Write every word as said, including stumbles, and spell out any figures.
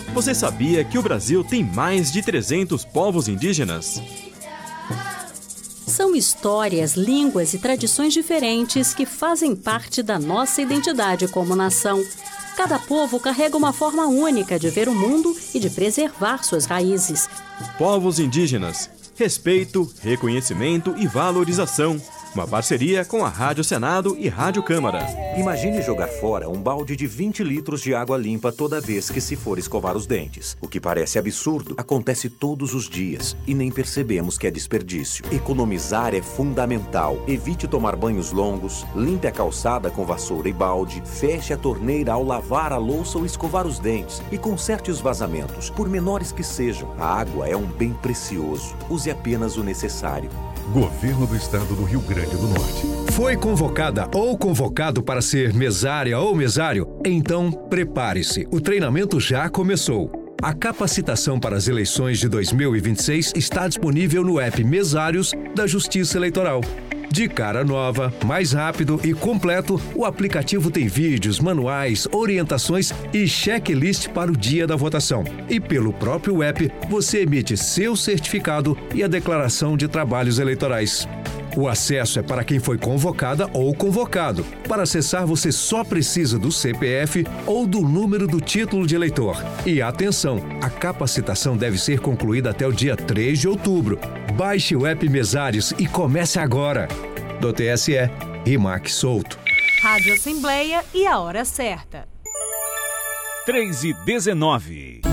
Você sabia que o Brasil tem mais de trezentos povos indígenas? São histórias, línguas e tradições diferentes que fazem parte da nossa identidade como nação. Cada povo carrega uma forma única de ver o mundo e de preservar suas raízes. Povos indígenas. Respeito, reconhecimento e valorização. Uma parceria com a Rádio Senado e Rádio Câmara. Imagine jogar fora um balde de vinte litros de água limpa toda vez que se for escovar os dentes. O que parece absurdo acontece todos os dias e nem percebemos que é desperdício. Economizar é fundamental. Evite tomar banhos longos, limpe a calçada com vassoura e balde, feche a torneira ao lavar a louça ou escovar os dentes e conserte os vazamentos, por menores que sejam. A água é um bem precioso. Use apenas o necessário. Governo do Estado do Rio Grande do Norte. Foi convocada ou convocado para ser mesária ou mesário? Então, prepare-se. O treinamento já começou. A capacitação para as eleições de dois mil e vinte e seis está disponível no app Mesários da Justiça Eleitoral. De cara nova, mais rápido e completo, o aplicativo tem vídeos, manuais, orientações e checklist para o dia da votação. E pelo próprio app, você emite seu certificado e a declaração de trabalhos eleitorais. O acesso é para quem foi convocada ou convocado. Para acessar, você só precisa do C P F ou do número do título de eleitor. E atenção, a capacitação deve ser concluída até o dia três de outubro. Baixe o app Mesários e comece agora. Do T S E, Rimac Souto. Rádio Assembleia e a hora certa. três e dezenove.